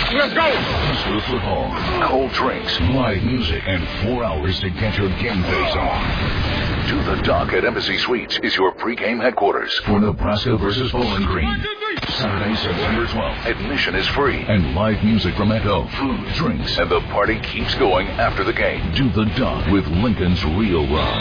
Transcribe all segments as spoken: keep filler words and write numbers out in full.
Let's go! High school football, cold drinks, live music, and four hours to get your game face on. To the Dock at Embassy Suites is your pregame headquarters for Nebraska versus Bowling Green. Saturday, September twelfth. Admission is free. And live music from Echo, food, drinks, and the party keeps going after the game. To the Dock with Lincoln's Real Rock.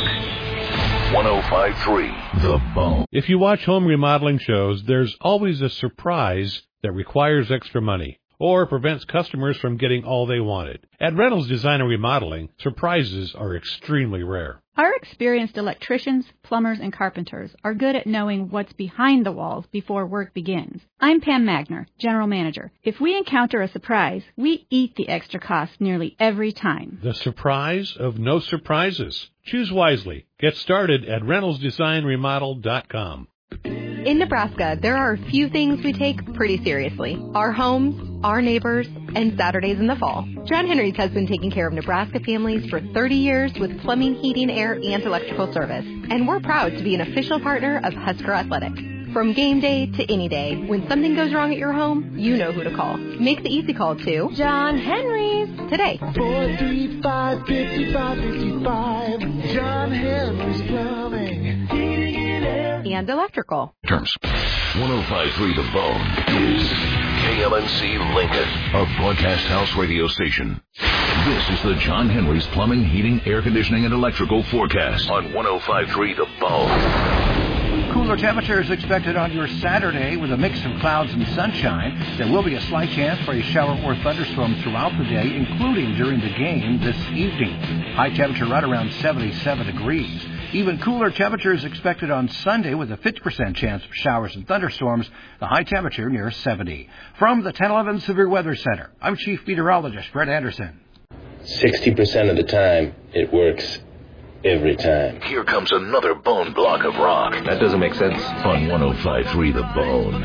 one oh five point three The Bone. If you watch home remodeling shows, there's always a surprise that requires extra money or prevents customers from getting all they wanted. At Reynolds Design and Remodeling, surprises are extremely rare. Our experienced electricians, plumbers, and carpenters are good at knowing what's behind the walls before work begins. I'm Pam Magner, General Manager. If we encounter a surprise, we eat the extra cost nearly every time. The surprise of no surprises. Choose wisely. Get started at reynolds design remodel dot com. In Nebraska, there are a few things we take pretty seriously. Our homes, our neighbors, and Saturdays in the fall. John Henry's has been taking care of Nebraska families for thirty years with plumbing, heating, air, and electrical service. And we're proud to be an official partner of Husker Athletics. From game day to any day, when something goes wrong at your home, you know who to call. Make the easy call to John Henry's today. four three five, five five five five John Henry's Plumbing, Heating and Air. And electrical. Terms. one oh five point three The Bone is K L N C Lincoln, a broadcast house radio station. This is the John Henry's Plumbing, Heating, Air Conditioning, and Electrical forecast on one oh five point three The Bone. Cooler temperatures expected on your Saturday with a mix of clouds and sunshine. There will be a slight chance for a shower or thunderstorm throughout the day, including during the game this evening. High temperature right around seventy-seven degrees. Even cooler temperatures expected on Sunday with a fifty percent chance of showers and thunderstorms. The high temperature near seventy. From the ten eleven Severe Weather Center, I'm Chief Meteorologist Brett Anderson. sixty percent of the time, it works. Every time. Here comes another bone block of rock. That doesn't make sense. On one oh five point three The Bone.